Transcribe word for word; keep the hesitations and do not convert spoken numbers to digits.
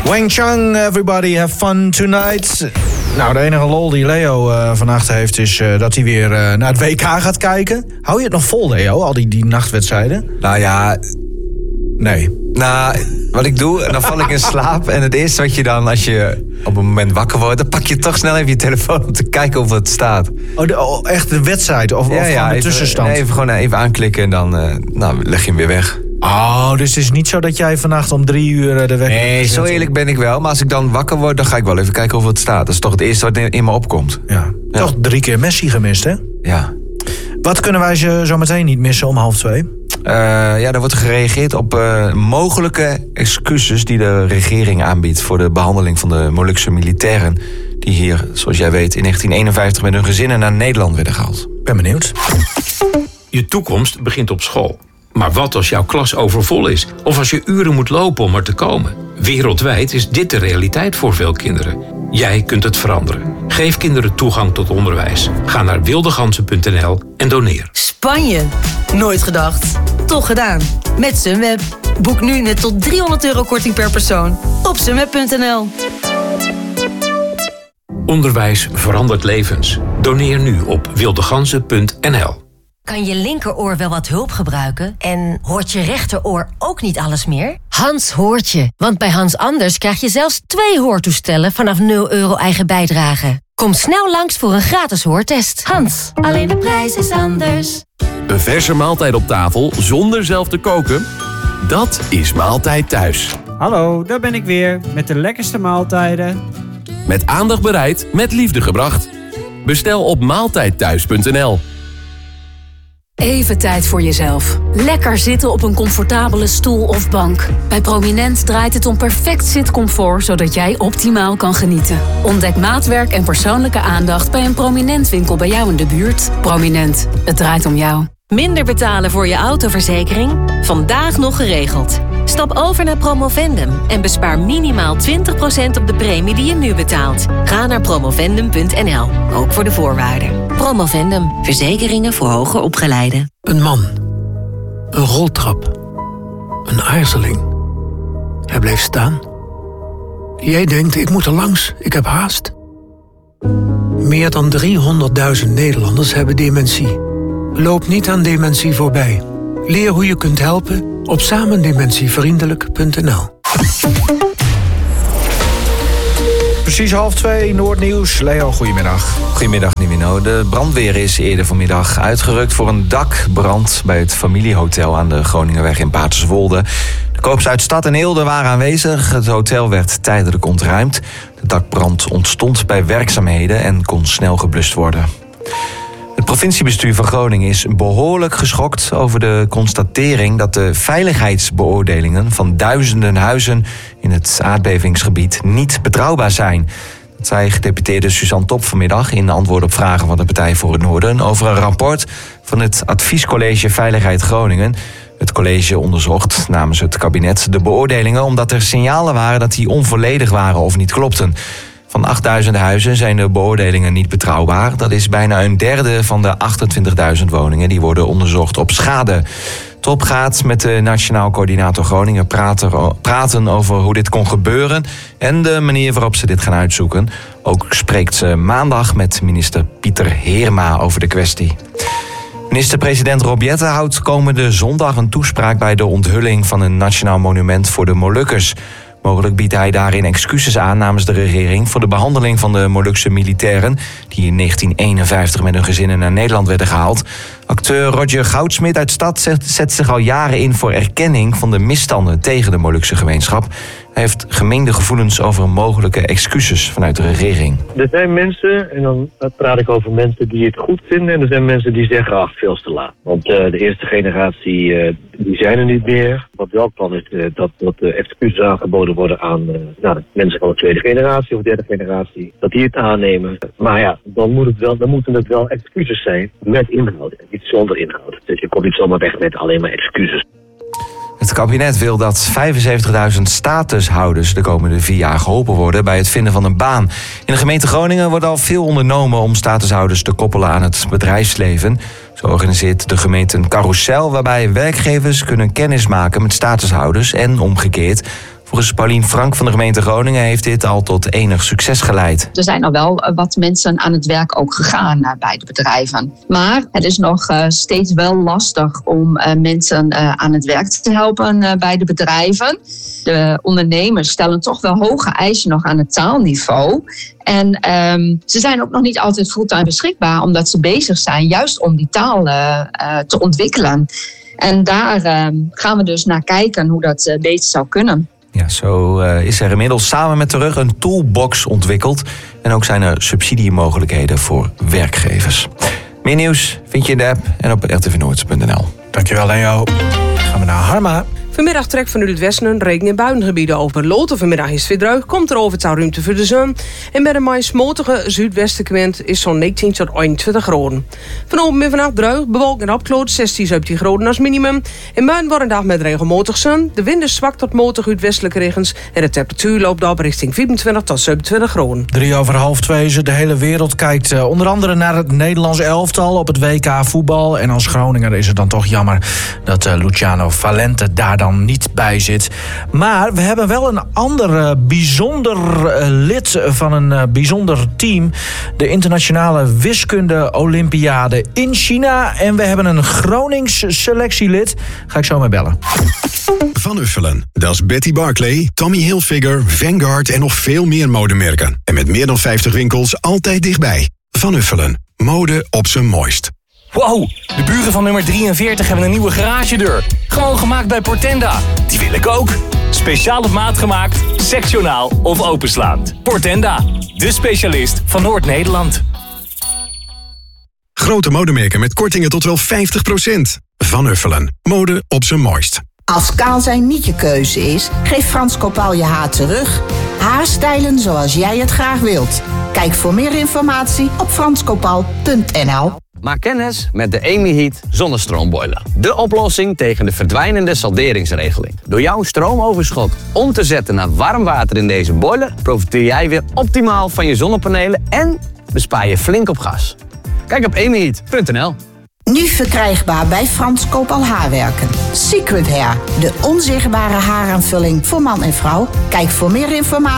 Wang Chang, everybody have fun tonight. Nou, de enige lol die Leo uh, vannacht heeft is uh, dat hij weer uh, naar het W K gaat kijken. Hou je het nog vol, Leo, al die, die nachtwedstrijden? Nou ja... Nee. Nou, wat ik doe, dan val ik in slaap. En het eerste wat je dan, als je op een moment wakker wordt... dan pak je toch snel even je telefoon om te kijken of het staat. Oh, de, oh echt de wedstrijd? Of, ja, of ja, de even, tussenstand? Nee, even gewoon even aanklikken en dan uh, nou, leg je hem weer weg. Oh, dus het is niet zo dat jij vannacht om drie uur de wekker... Nee, zo eerlijk ben ik wel. Maar als ik dan wakker word, dan ga ik wel even kijken of het staat. Dat is toch het eerste wat in me opkomt. Ja. Ja. Toch drie keer Messi gemist, hè? Ja. Wat kunnen wij ze zo meteen niet missen om half twee? Uh, ja, er wordt gereageerd op uh, mogelijke excuses die de regering aanbiedt voor de behandeling van de Molukse militairen die hier, zoals jij weet, in negentien eenenvijftig met hun gezinnen naar Nederland werden gehaald. Ben benieuwd. Je toekomst begint op school. Maar wat als jouw klas overvol is? Of als je uren moet lopen om er te komen? Wereldwijd is dit de realiteit voor veel kinderen. Jij kunt het veranderen. Geef kinderen toegang tot onderwijs. Ga naar wildegansen punt n l en doneer. Spanje? Nooit gedacht. Toch gedaan. Met Sunweb. Boek nu net tot driehonderd euro korting per persoon op sunweb punt n l. Onderwijs verandert levens. Doneer nu op wildegansen punt n l. Kan je linkeroor wel wat hulp gebruiken? En hoort je rechteroor ook niet alles meer? Hans hoort je. Want bij Hans Anders krijg je zelfs twee hoortoestellen vanaf nul euro eigen bijdrage. Kom snel langs voor een gratis hoortest. Hans, alleen de prijs is anders. Een verse maaltijd op tafel zonder zelf te koken? Dat is Maaltijd Thuis. Hallo, daar ben ik weer met de lekkerste maaltijden. Met aandacht bereid, met liefde gebracht. Bestel op maaltijd thuis punt n l. Even tijd voor jezelf. Lekker zitten op een comfortabele stoel of bank. Bij Prominent draait het om perfect zitcomfort, zodat jij optimaal kan genieten. Ontdek maatwerk en persoonlijke aandacht bij een Prominent winkel bij jou in de buurt. Prominent, het draait om jou. Minder betalen voor je autoverzekering? Vandaag nog geregeld. Stap over naar Promovendum en bespaar minimaal twintig procent op de premie die je nu betaalt. Ga naar promovendum punt n l, ook voor de voorwaarden. Promovendum, verzekeringen voor hoger opgeleiden. Een man. Een roltrap. Een aarzeling. Hij bleef staan. Jij denkt, ik moet er langs, ik heb haast. Meer dan driehonderdduizend Nederlanders hebben dementie. Loop niet aan dementie voorbij. Leer hoe je kunt helpen op samendementievriendelijk punt n l. Precies half twee, Noordnieuws. Leo, goedemiddag. Goedemiddag, Nivino. De brandweer is eerder vanmiddag uitgerukt voor een dakbrand bij het familiehotel aan de Groningerweg in Paterswolde. De korps uit Stad en Eelde waren aanwezig. Het hotel werd tijdelijk ontruimd. De dakbrand ontstond bij werkzaamheden en kon snel geblust worden. Het provinciebestuur van Groningen is behoorlijk geschokt over de constatering dat de veiligheidsbeoordelingen van duizenden huizen in het aardbevingsgebied niet betrouwbaar zijn. Dat zei gedeputeerde Suzanne Top vanmiddag in antwoord op vragen van de Partij voor het Noorden over een rapport van het Adviescollege Veiligheid Groningen. Het college onderzocht namens het kabinet de beoordelingen omdat er signalen waren dat die onvolledig waren of niet klopten. Van achtduizend huizen zijn de beoordelingen niet betrouwbaar. Dat is bijna een derde van de achtentwintigduizend woningen die worden onderzocht op schade. Top gaat met de Nationaal Coördinator Groningen praten, praten over hoe dit kon gebeuren en de manier waarop ze dit gaan uitzoeken. Ook spreekt ze maandag met minister Pieter Heerma over de kwestie. Minister-president Rob Jetten houdt komende zondag een toespraak bij de onthulling van een nationaal monument voor de Molukkers. Mogelijk biedt hij daarin excuses aan namens de regering voor de behandeling van de Molukse militairen die in negentien eenenvijftig met hun gezinnen naar Nederland werden gehaald. Acteur Roger Goudsmit uit Stad zet, zet zich al jaren in voor erkenning van de misstanden tegen de Molukse gemeenschap. Hij heeft gemengde gevoelens over mogelijke excuses vanuit de regering. Er zijn mensen, en dan praat ik over mensen die het goed vinden, en er zijn mensen die zeggen, ach, veel te laat. Want uh, de eerste generatie, uh, die zijn er niet meer. Wat wel kan is uh, dat, dat uh, excuses aangeboden worden aan uh, nou, de mensen van de tweede generatie of derde generatie. Dat die het aannemen. Maar ja, dan, moet het wel, dan moeten het wel excuses zijn met inhoud. Niet zonder inhoud. Dus je komt niet zomaar weg met alleen maar excuses. Het kabinet wil dat vijfenzeventigduizend statushouders de komende vier jaar geholpen worden bij het vinden van een baan. In de gemeente Groningen wordt al veel ondernomen om statushouders te koppelen aan het bedrijfsleven. Zo organiseert de gemeente een carousel waarbij werkgevers kunnen kennismaken met statushouders en omgekeerd. Volgens Paulien Frank van de gemeente Groningen heeft dit al tot enig succes geleid. Er zijn al wel wat mensen aan het werk ook gegaan uh, bij de bedrijven. Maar het is nog uh, steeds wel lastig om uh, mensen uh, aan het werk te helpen uh, bij de bedrijven. De ondernemers stellen toch wel hoge eisen nog aan het taalniveau. En um, ze zijn ook nog niet altijd fulltime beschikbaar, omdat ze bezig zijn juist om die taal uh, uh, te ontwikkelen. En daar uh, gaan we dus naar kijken hoe dat uh, beter zou kunnen. Ja, zo uh, is er inmiddels samen met Terug een toolbox ontwikkeld. En ook zijn er subsidiemogelijkheden voor werkgevers. Meer nieuws vind je in de app en op r t v noord punt n l. Dankjewel, Leo. Gaan we naar Harma. Vanmiddag trekt vanuit het westen een regen- en buiengebieden over. Loten vanmiddag is het weer droog, komt er overal ruimte voor de zon. En bij de meest smotige zuidwestenwind is zo'n negentien tot eenentwintig graden. Vanavond en vannacht droog, bewolkt en opkloot, zestien, zeventien graden als minimum. In buien wordt een dag met regelmatig zon. De wind is zwak tot matig uit westelijke regens. En de temperatuur loopt op richting vierentwintig tot zevenentwintig graden. Drie over half twee is het. De hele wereld kijkt uh, onder andere naar het Nederlands elftal op het W K voetbal. En als Groninger is het dan toch jammer dat uh, Luciano Valente daar dan niet bij zit. Maar we hebben wel een ander uh, bijzonder uh, lid van een uh, bijzonder team. De internationale wiskunde Olympiade in China. En we hebben een Gronings selectielid. Ga ik zo mee bellen. Van Uffelen. Dat is Betty Barclay, Tommy Hilfiger, Vanguard en nog veel meer modemerken. En met meer dan vijftig winkels altijd dichtbij. Van Uffelen. Mode op zijn mooist. Wow, de buren van nummer drieënveertig hebben een nieuwe garagedeur. Gewoon gemaakt bij Portenda. Die wil ik ook. Speciaal op maat gemaakt, sectionaal of openslaand. Portenda, de specialist van Noord-Nederland. Grote modemerken met kortingen tot wel vijftig procent. Van Uffelen. Mode op zijn mooist. Als kaal zijn niet je keuze is, geef Frans Kopaal je haar terug. Haarstijlen zoals jij het graag wilt. Kijk voor meer informatie op frans kopaal punt n l. Maak kennis met de Emi-Heat zonnestroomboiler. De oplossing tegen de verdwijnende salderingsregeling. Door jouw stroomoverschot om te zetten naar warm water in deze boiler, profiteer jij weer optimaal van je zonnepanelen en bespaar je flink op gas. Kijk op emi heat punt n l. Nu verkrijgbaar bij Frans Kopaal Haarwerken. Secret Hair, de onzichtbare haaraanvulling voor man en vrouw. Kijk voor meer informatie